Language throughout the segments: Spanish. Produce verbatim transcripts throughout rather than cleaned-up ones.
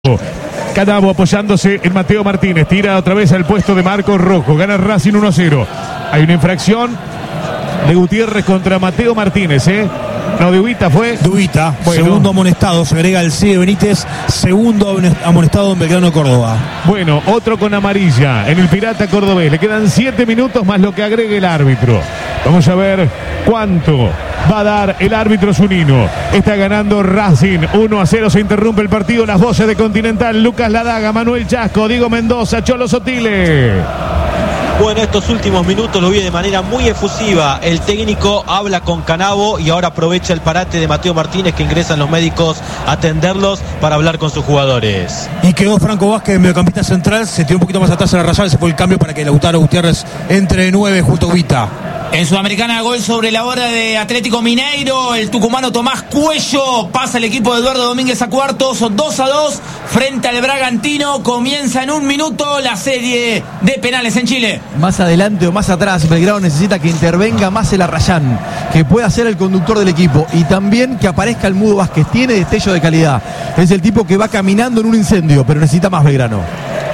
Canavo apoyándose en Mateo Martínez, tira otra vez al puesto de Marcos Rojo, gana Racing uno a cero. Hay una infracción de Gutiérrez contra Mateo Martínez, ¿eh? No, de Ubita fue. Dubita, bueno. Segundo amonestado, se agrega el C. Benítez, segundo amonestado en Belgrano, Córdoba. Bueno, otro con amarilla en el Pirata Cordobés. Le quedan siete minutos más lo que agregue el árbitro. Vamos a ver cuánto va a dar el árbitro Zunino. Está ganando Racing uno a cero, se interrumpe el partido. Las voces de Continental: Lucas Ladaga, Manuel Chasco, Diego Mendoza, Cholo Sotile. Bueno, estos últimos minutos lo vi de manera muy efusiva. El técnico habla con Canavo y ahora aprovecha el parate de Mateo Martínez, que ingresan los médicos a atenderlos para hablar con sus jugadores. Y quedó Franco Vázquez, mediocampista central, se tiró un poquito más atrás a la rayada, se fue el cambio para que Lautaro Gutiérrez entre de nueve junto a Ubita. En Sudamericana, gol sobre la hora de Atlético Mineiro. El tucumano Tomás Cuello pasa el equipo de Eduardo Domínguez a cuartos, dos a dos frente al Bragantino. Comienza en un minuto la serie de penales en Chile. Más adelante o más atrás, Belgrano necesita que intervenga más el Arrayán, que pueda ser el conductor del equipo, y también que aparezca el Mudo Vázquez. Tiene destello de calidad, es el tipo que va caminando en un incendio, pero necesita más Belgrano.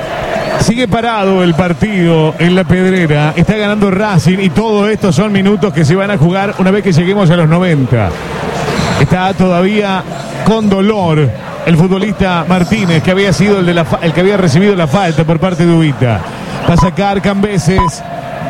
Sigue parado el partido en la Pedrera, está ganando Racing y todo esto son minutos que se van a jugar una vez que lleguemos a los noventa. Está todavía con dolor el futbolista Martínez, que había sido el, de la el que había recibido la falta por parte de Ubita. Va a sacar Cambeses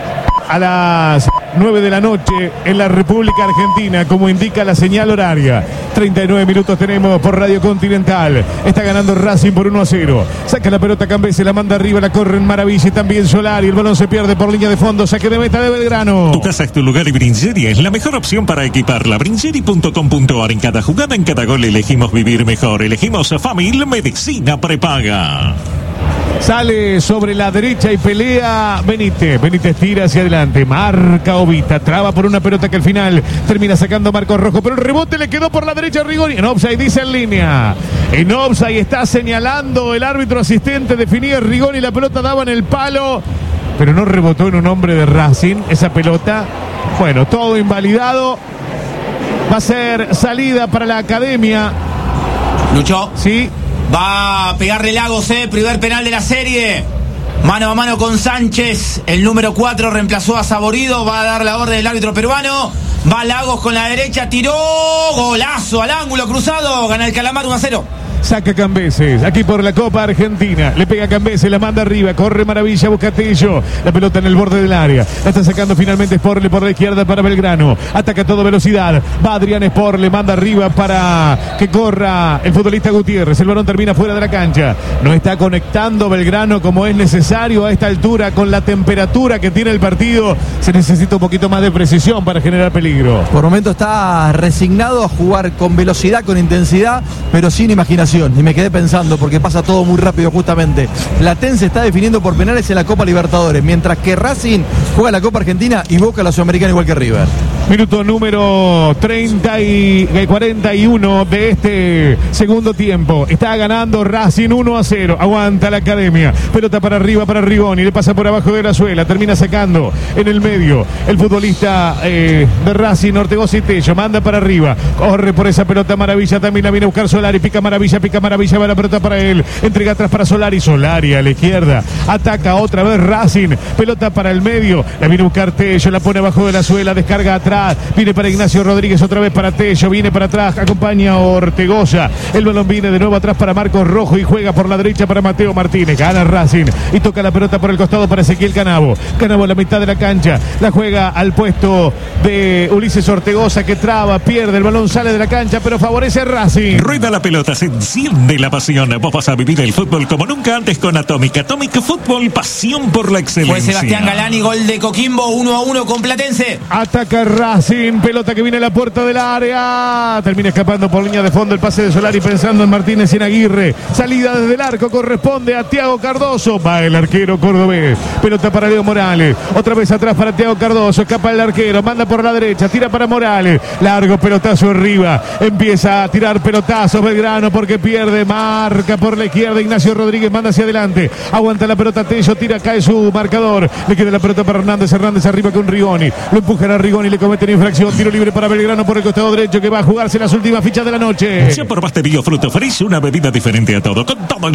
a las nueve de la noche en la República Argentina, como indica la señal horaria. treinta y nueve minutos tenemos por Radio Continental. Está ganando Racing por uno a cero. Saca la pelota Cambeses, la manda arriba, la corre en Maravilla y también Solari. El balón se pierde por línea de fondo. Saque de meta de Belgrano. Tu casa es tu lugar y Bringeria es la mejor opción para equiparla. Bringeria punto com punto ar. En cada jugada, en cada gol elegimos vivir mejor. Elegimos a Famil Medicina Prepaga. Sale sobre la derecha y pelea Benítez. Benítez tira hacia adelante. Marca Ubita. Traba por una pelota que al final termina sacando Marcos Rojo. Pero el rebote le quedó por la derecha a Rigoni. En offside, dice en línea. En offside está señalando el árbitro asistente. Definía Rigoni. La pelota daba en el palo, pero no rebotó en un hombre de Racing esa pelota. Bueno, todo invalidado. Va a ser salida para la academia. Luchó. Sí. Va a pegarle Lagos, eh, primer penal de la serie. Mano a mano con Sánchez. El número cuatro reemplazó a Saborido. Va a dar la orden del árbitro peruano. Va Lagos con la derecha. Tiró. Golazo al ángulo cruzado. Gana el Calamar uno a cero. Saca Cambeses, aquí por la Copa Argentina. Le pega Cambeses, la manda arriba. Corre Maravilla, busca Tello. La pelota en el borde del área. La está sacando finalmente Sporle por la izquierda para Belgrano. Ataca a toda velocidad. Va Adrián Sporle, manda arriba para que corra el futbolista Gutiérrez. El balón termina fuera de la cancha. No está conectando Belgrano como es necesario a esta altura. Con la temperatura que tiene el partido, se necesita un poquito más de precisión para generar peligro. Por momento está resignado a jugar con velocidad, con intensidad, pero sin imaginación. Y me quedé pensando, porque pasa todo muy rápido justamente. Platense está definiendo por penales en la Copa Libertadores, mientras que Racing juega la Copa Argentina y Boca la Sudamericana igual que River. Minuto número treinta y cuarenta y uno de este segundo tiempo. Está ganando Racing uno a cero. Aguanta la academia. Pelota para arriba para Rigoni. Le pasa por abajo de la suela. Termina sacando en el medio el futbolista eh, de Racing, Ortegoza y Tello. Manda para arriba. Corre por esa pelota Maravilla. También la viene a buscar Solari. Pica Maravilla, pica Maravilla. Va la pelota para él. Entrega atrás para Solari. Solari a la izquierda. Ataca otra vez Racing. Pelota para el medio. La viene a buscar Tello. La pone abajo de la suela. Descarga atrás. Viene para Ignacio Rodríguez, otra vez para Tello, viene para atrás, acompaña a Ortegoza. El balón viene de nuevo atrás para Marcos Rojo y juega por la derecha para Mateo Martínez. Gana Racing y toca la pelota por el costado para Ezequiel Canavo. Canavo a la mitad de la cancha, la juega al puesto de Ulises Ortegoza, que traba, pierde, el balón sale de la cancha, pero favorece a Racing. Rueda la pelota, se enciende la pasión. Vos vas a vivir el fútbol como nunca antes con Atómica. Atómica Fútbol, pasión por la excelencia. Fue Sebastián Galani, gol de Coquimbo, uno a uno con Platense. Ataca Racing, pelota que viene a la puerta del área. Termina escapando por línea de fondo el pase de Solari, pensando en Martínez y en Aguirre. Salida desde el arco, corresponde a Thiago Cardoso. Va el arquero cordobés. Pelota para Leo Morales. Otra vez atrás para Thiago Cardoso. Escapa el arquero, manda por la derecha, tira para Morales. Largo pelotazo arriba. Empieza a tirar pelotazos Belgrano porque pierde. Marca por la izquierda. Ignacio Rodríguez manda hacia adelante. Aguanta la pelota Tello, tira, cae su marcador. Le queda la pelota para Hernández. Hernández arriba con Rigoni. Lo empujan a Rigoni, le cometen infracción. Tiro libre para Belgrano por el costado derecho, que va a jugarse las últimas fichas de la noche. Ya probaste Biofruto Fresh, una bebida diferente a todo, con todo el